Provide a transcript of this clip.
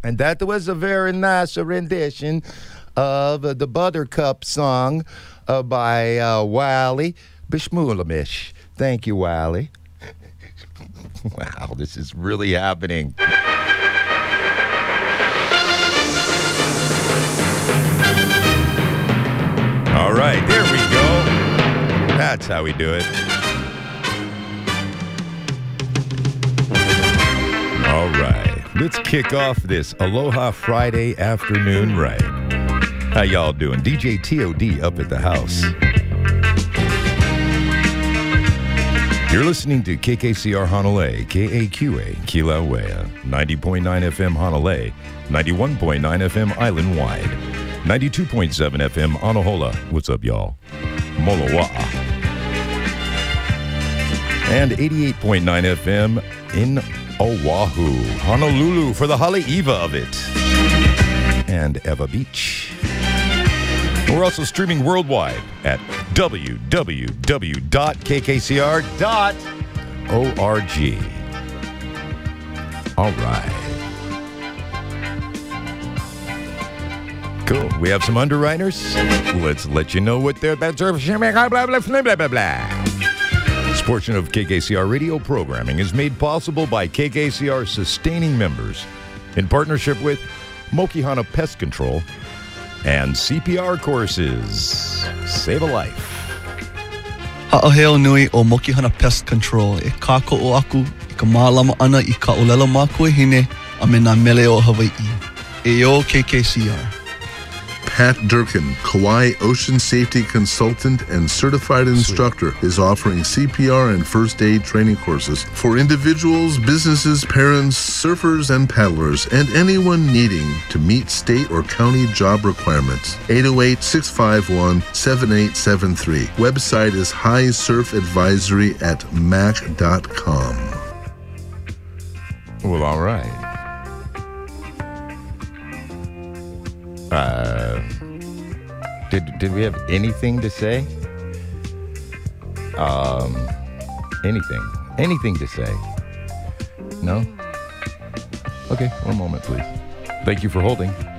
And that was a very nice rendition of the Buttercup song by Wiley Bishmulamish. Thank you, Wiley. Wow, this is really happening. All right, there we go. That's how we do it. All right, let's kick off this Aloha Friday afternoon right. How y'all doing? DJ TOD up at the house. You're listening to KKCR Hanalei, KAQA, Kilauea, 90.9 FM Hanalei, 91.9 FM Island-wide, 92.7 FM Anahola. What's up, y'all? Moloa'a. And 88.9 FM in Oahu, Honolulu for the Haleiwa of it. And Eva Beach. We're also streaming worldwide at www.kkcr.org. All right. Cool. We have some underwriters. Let's let you know what they're about. Blah, blah, blah, blah, blah, blah. This portion of KKCR radio programming is made possible by KKCR sustaining members in partnership with Mokihana Pest Control and CPR courses. Save a life. Ha'aheo nui o Mokihana Pest Control e kāko'o aku I ka mālama ana I ka olelo mākua hine a me nā mele o Hawaii. E o KKCR. Pat Durkin, Kauai Ocean Safety Consultant and Certified Instructor, is offering CPR and first aid training courses for individuals, businesses, parents, surfers, and paddlers, and anyone needing to meet state or county job requirements. 808-651-7873. Website is highsurfadvisory@mac.com. Well, all right. Did we have anything to say? Anything to say? No? Okay, one moment, please. Thank you for holding.